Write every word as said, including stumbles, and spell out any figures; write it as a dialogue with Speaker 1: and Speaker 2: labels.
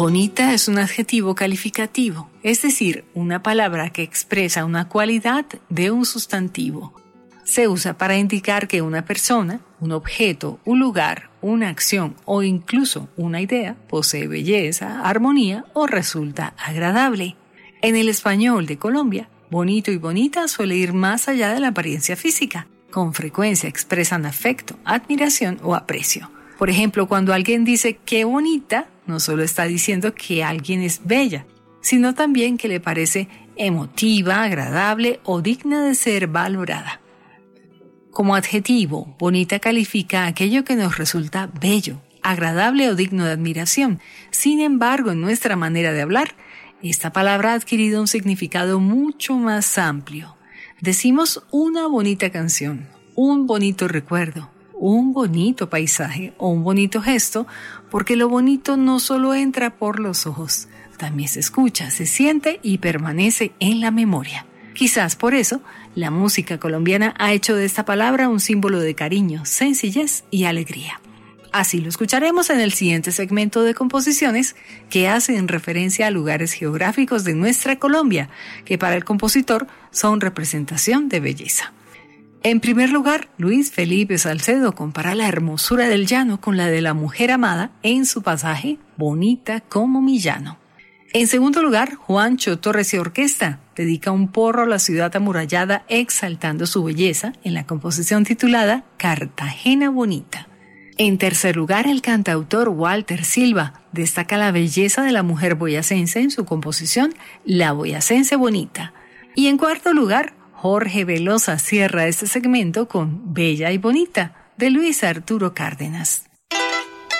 Speaker 1: Bonita es un adjetivo calificativo, es decir, una palabra que expresa una cualidad de un sustantivo. Se usa para indicar que una persona, un objeto, un lugar, una acción o incluso una idea posee belleza, armonía o resulta agradable. En el español de Colombia, bonito y bonita suele ir más allá de la apariencia física. Con frecuencia expresan afecto, admiración o aprecio. Por ejemplo, cuando alguien dice qué bonita, no solo está diciendo que alguien es bella, sino también que le parece emotiva, agradable o digna de ser valorada. Como adjetivo, bonita califica aquello que nos resulta bello, agradable o digno de admiración. Sin embargo, en nuestra manera de hablar, esta palabra ha adquirido un significado mucho más amplio. Decimos una bonita canción, un bonito recuerdo, un bonito paisaje o un bonito gesto, porque lo bonito no solo entra por los ojos, también se escucha, se siente y permanece en la memoria. Quizás por eso, la música colombiana ha hecho de esta palabra un símbolo de cariño, sencillez y alegría. Así lo escucharemos en el siguiente segmento de composiciones que hacen referencia a lugares geográficos de nuestra Colombia, que para el compositor son representación de belleza. En primer lugar, Luis Felipe Salcedo compara la hermosura del llano con la de la mujer amada en su pasaje Bonita como mi llano. En segundo lugar, Juancho Torres y Orquesta dedica un porro a la ciudad amurallada exaltando su belleza en la composición titulada Cartagena Bonita. En tercer lugar, el cantautor Walter Silva destaca la belleza de la mujer boyacense en su composición La Boyacense Bonita. Y en cuarto lugar, Jorge Velosa cierra este segmento con Bella y Bonita, de Luis Arturo Cárdenas.